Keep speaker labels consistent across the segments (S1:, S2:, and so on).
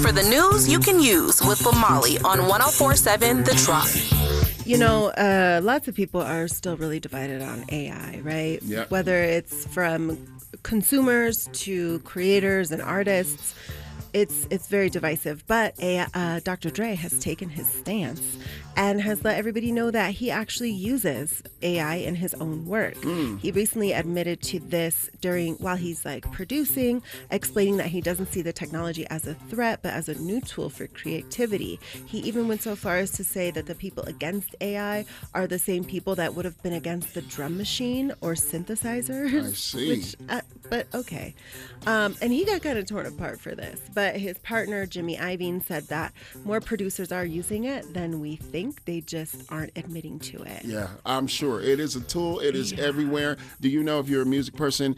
S1: for the news you can use with Lamali on 104.7 The Drop.
S2: You know, lots of people are still really divided on AI, right?
S3: Yeah.
S2: Whether it's from consumers to creators and artists, it's very divisive. But Dr. Dre has taken his stance and has let everybody know that he actually uses AI in his own work. He recently admitted to this while he's producing, explaining that he doesn't see the technology as a threat, but as a new tool for creativity. He even went so far as to say that the people against AI are the same people that would have been against the drum machine or synthesizers.
S3: I see.
S2: But okay. And he got kind of torn apart for this. But his partner, Jimmy Iovine, said that more producers are using it than we think. They just aren't admitting to it.
S3: Yeah, I'm sure. It is a tool. It is everywhere. Do you know, if you're a music person,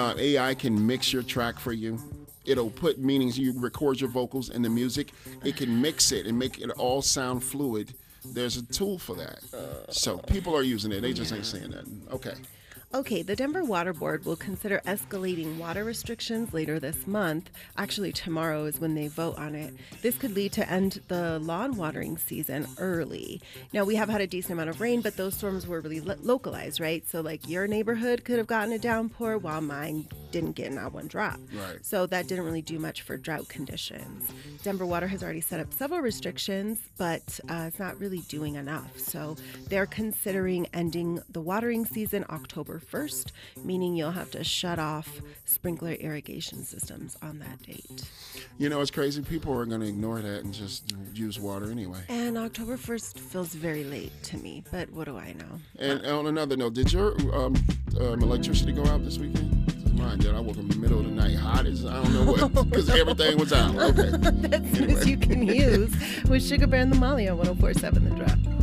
S3: AI can mix your track for you? It'll put meanings. You record your vocals in the music. It can mix it and make it all sound fluid. There's a tool for that. So people are using it. They just ain't saying nothing. Okay.
S2: Okay, the Denver Water Board will consider escalating water restrictions later this month. Actually, tomorrow is when they vote on it. This could lead to end the lawn watering season early. Now, we have had a decent amount of rain, but those storms were really localized, right? So, your neighborhood could have gotten a downpour while mine didn't get not one drop.
S3: Right.
S2: So that didn't really do much for drought conditions. Denver Water has already set up several restrictions, but it's not really doing enough. So they're considering ending the watering season October 1st, meaning you'll have to shut off sprinkler irrigation systems on that date.
S3: You know, it's crazy. People are going to ignore that and just use water anyway.
S2: And October 1st feels very late to me, but what do I know?
S3: And on another note, did your electricity go out this weekend? Mine did. I woke up in the middle of the night, hot as I don't know what, because everything was out. Okay.
S2: That's news you can use with Sugar Bear and the Molly on 104.7 The Drop.